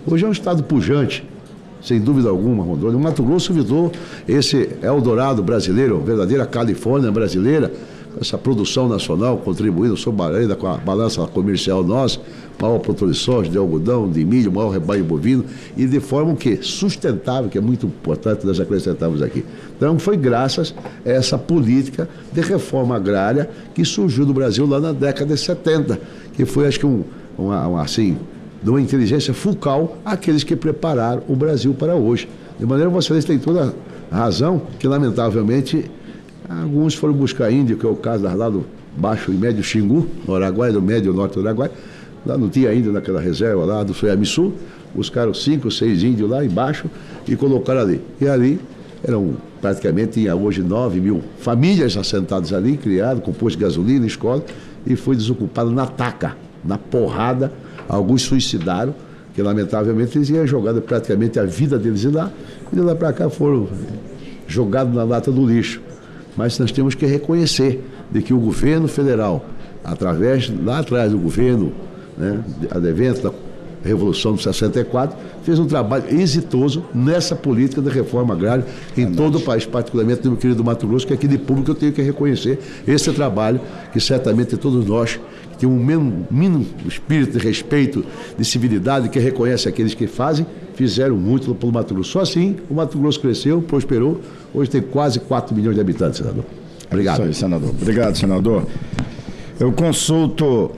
Hoje é um estado pujante, sem dúvida alguma, Rondônia. O Mato Grosso virou esse Eldorado brasileiro, a verdadeira Califórnia brasileira, essa produção nacional contribuindo sob a com a balança comercial nossa, maior produtor de soja, de algodão, de milho, maior rebanho bovino, e de forma que sustentável, que é muito importante nós acrescentamos aqui. Então foi graças a essa política de reforma agrária que surgiu no Brasil lá na década de 70, que foi, acho que, assim, de uma inteligência fulcral àqueles que prepararam o Brasil para hoje. De maneira que vocês têm toda a razão que, lamentavelmente, alguns foram buscar índio, que é o caso lá do Baixo e Médio Xingu, no Araguaia, do Médio e Norte do Araguaia. Lá não tinha índio naquela reserva lá do Soiamiçu, buscaram 5, 6 índios lá embaixo e colocaram ali. E ali eram praticamente, tinha hoje 9 mil famílias assentadas ali, criadas, com posto de gasolina, escola, e foi desocupado na taca, na porrada. Alguns suicidaram, que lamentavelmente eles iam jogando praticamente a vida deles lá, e de lá para cá foram jogados na lata do lixo. Mas nós temos que reconhecer de que o governo federal, através, lá atrás do governo, né, advento da Revolução de 64, fez um trabalho exitoso nessa política de reforma agrária em todo o país, particularmente no meu querido Mato Grosso, que aqui de público eu tenho que reconhecer esse trabalho que certamente todos nós que um mínimo espírito de respeito, de civilidade, que reconhece aqueles que fazem, fizeram muito pelo Mato Grosso. Só assim o Mato Grosso cresceu, prosperou, hoje tem quase 4 milhões de habitantes, senador. Obrigado. Isso aí, senador. Obrigado, senador. Eu consulto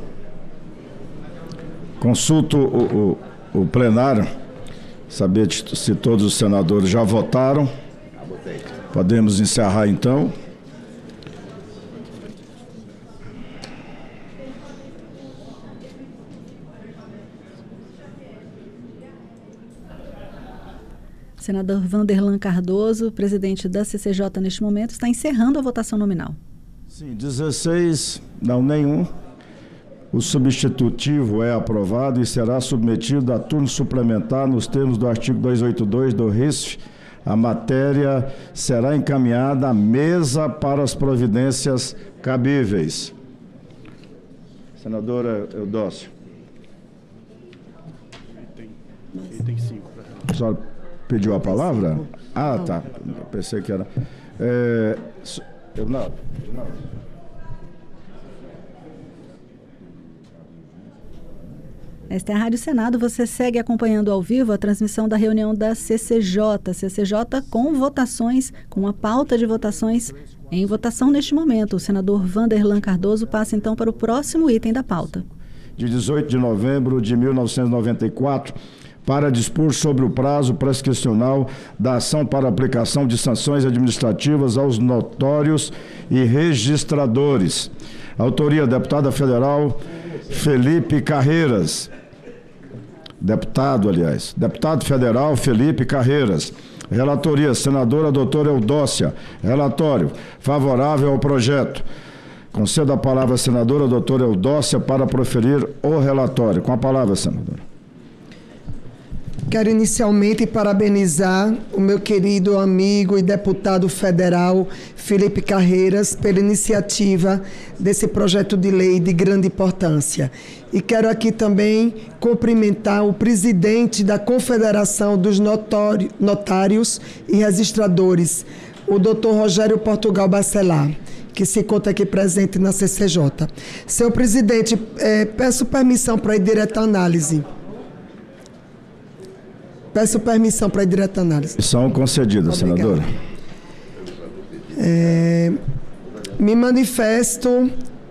o plenário, saber se todos os senadores já votaram. Podemos encerrar, então. Senador Vanderlan Cardoso, presidente da CCJ neste momento, está encerrando a votação nominal. Sim, 16, não, nenhum. O substitutivo é aprovado e será submetido a turno suplementar nos termos do artigo 282 do RESF. A matéria será encaminhada à mesa para as providências cabíveis. Senadora Eudócia. Item 5. A senhora pediu a palavra? Ah, tá. Eu pensei que era. Não. Esta é a Rádio Senado. Você segue acompanhando ao vivo a transmissão da reunião da CCJ. CCJ com votações, com uma pauta de votações em votação neste momento. O senador Vanderlan Cardoso passa então para o próximo item da pauta. De 18 de novembro de 1994, para dispor sobre o prazo prescricional da ação para aplicação de sanções administrativas aos notórios e registradores. Autoria, deputada federal Felipe Carreiras. Deputado federal Felipe Carreiras. Relatoria, senadora doutora Eudócia. Relatório, favorável ao projeto. Concedo a palavra à senadora doutora Eudócia para proferir o relatório. Com a palavra, senadora. Quero inicialmente parabenizar o meu querido amigo e deputado federal Felipe Carreiras pela iniciativa desse projeto de lei de grande importância. E quero aqui também cumprimentar o presidente da Confederação dos Notários e Registradores, o doutor Rogério Portugal Bacelar, que se encontra aqui presente na CCJ. Senhor presidente, peço permissão para ir direto à análise. Peço permissão para ir direto à análise. São concedidas, senadora. Me manifesto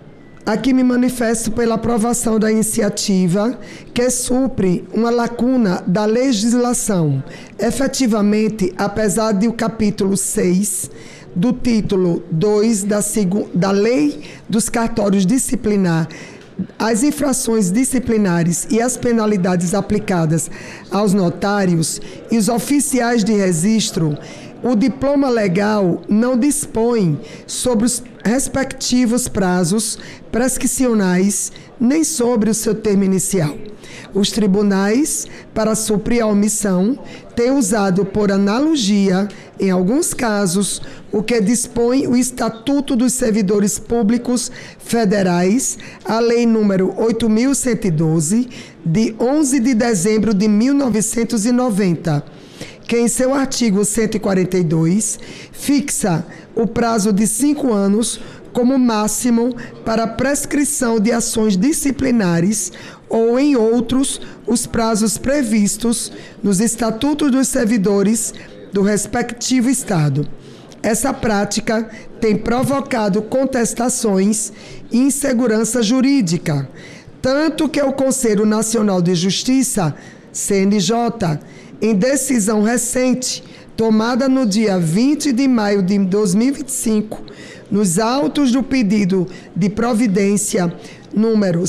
pela aprovação da iniciativa que supre uma lacuna da legislação. Efetivamente, apesar de o capítulo 6 do título 2 da Lei dos Cartórios Disciplinar, as infrações disciplinares e as penalidades aplicadas aos notários e os oficiais de registro, o diploma legal não dispõe sobre os respectivos prazos prescricionais nem sobre o seu termo inicial. Os tribunais, para suprir a omissão, têm usado por analogia, em alguns casos, o que dispõe o Estatuto dos Servidores Públicos Federais, a Lei número 8.112, de 11 de dezembro de 1990, que em seu artigo 142 fixa o prazo de 5 anos como máximo para prescrição de ações disciplinares ou, em outros, os prazos previstos nos estatutos dos servidores do respectivo Estado. Essa prática tem provocado contestações e insegurança jurídica, tanto que o Conselho Nacional de Justiça, CNJ, em decisão recente, tomada no dia 20 de maio de 2025, nos autos do pedido de providência número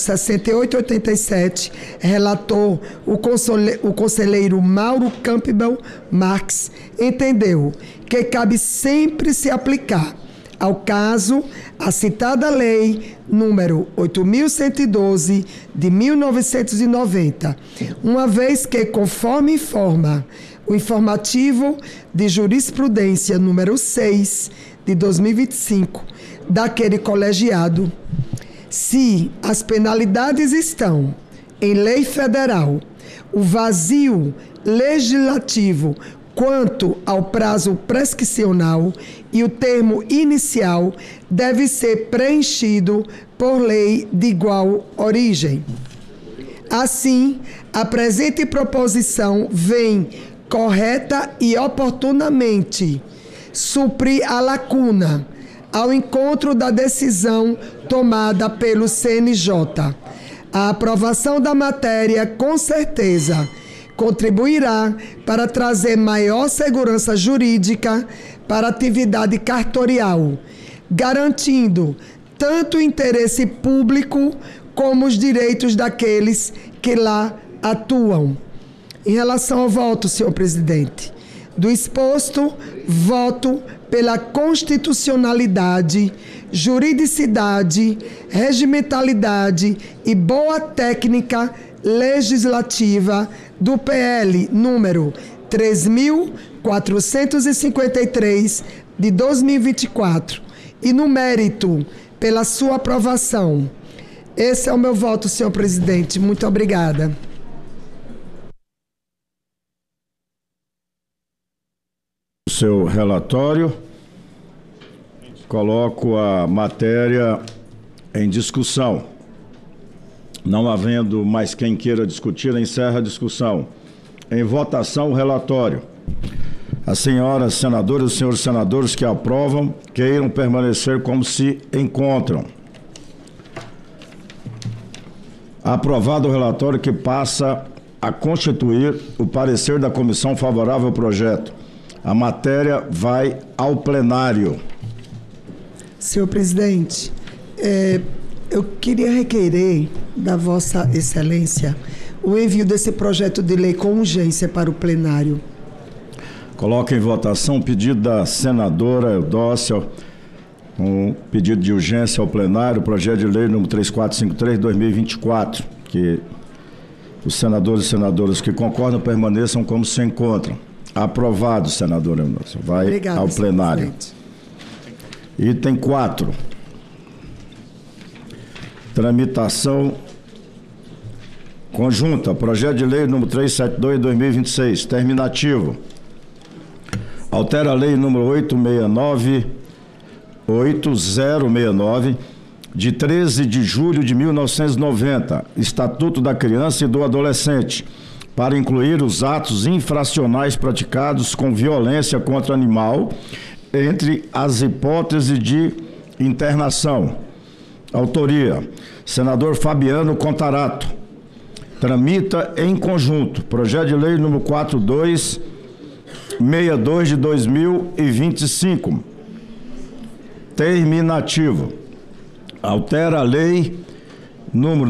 6887, relator o conselheiro Mauro Campbell Marques, entendeu que cabe sempre se aplicar ao caso a citada lei número 8.112 de 1990, uma vez que, conforme informa o informativo de jurisprudência número 6 de 2025 daquele colegiado, se as penalidades estão em lei federal, o vazio legislativo quanto ao prazo prescricional e o termo inicial deve ser preenchido por lei de igual origem. Assim, a presente proposição vem correta e oportunamente suprir a lacuna ao encontro da decisão tomada pelo CNJ. A aprovação da matéria, com certeza, contribuirá para trazer maior segurança jurídica para a atividade cartorial, garantindo tanto o interesse público como os direitos daqueles que lá atuam. Em relação ao voto, senhor presidente, do exposto, voto pela constitucionalidade, juridicidade, regimentalidade e boa técnica legislativa do PL número 3.453 de 2024 e no mérito pela sua aprovação. Esse é o meu voto, senhor presidente. Muito obrigada. Seu relatório, coloco a matéria em discussão. Não havendo mais quem queira discutir, encerra a discussão. Em votação, o relatório. As senhoras senadoras e os senhores senadores que aprovam, queiram permanecer como se encontram. Aprovado o relatório que passa a constituir o parecer da comissão favorável ao projeto. A matéria vai ao plenário. Senhor presidente, eu queria requerer da Vossa Excelência o envio desse projeto de lei com urgência para o plenário. Coloca em votação o pedido da senadora Eudócia, um pedido de urgência ao plenário, projeto de lei número 3453 de 2024, que os senadores e senadoras que concordam permaneçam como se encontram. Aprovado, senadora Eudócia. Vai Obrigado, ao plenário. Item 4. Tramitação conjunta. Projeto de lei número 372 de 2026. Terminativo. Altera a lei número 8069, de 13 de julho de 1990, Estatuto da Criança e do Adolescente, para incluir os atos infracionais praticados com violência contra animal entre as hipóteses de internação. Autoria: senador Fabiano Contarato. Tramita em conjunto projeto de lei número 4262 de 2025. Terminativo. Altera a lei número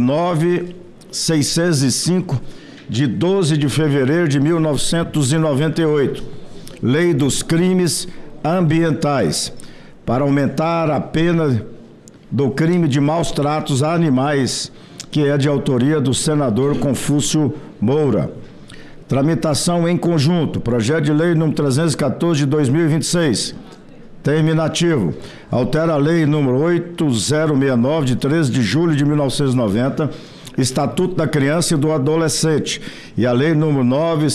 9605 de 12 de fevereiro de 1998, Lei dos Crimes Ambientais, para aumentar a pena do crime de maus tratos a animais que é de autoria do senador Confúcio Moura. Tramitação em conjunto, projeto de lei número 314 de 2026. Terminativo. Altera a lei número 8069 de 13 de julho de 1990, Estatuto da Criança e do Adolescente, e a lei número 9